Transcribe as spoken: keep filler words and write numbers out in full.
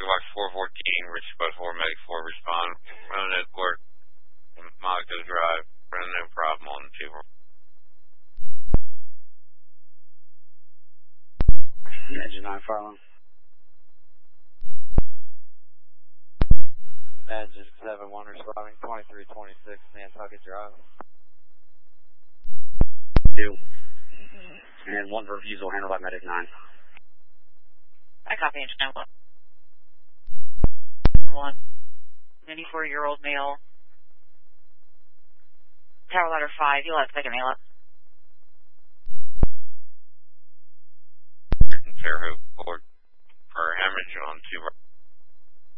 Box four fourteen, Rich Spud four, Medic four, respond. Running at work. Monaco Drive. Running no problem on the two. Engine nine, Farland. Engine seven one, responding twenty-three twenty-six, Nantucket Drive. Two. And one refusal handled by Medic nine. I copy engine nine one. One. ninety-four-year-old male. Tower ladder five. You'll have to take a nail up. Fairhope board for hemorrhage on two.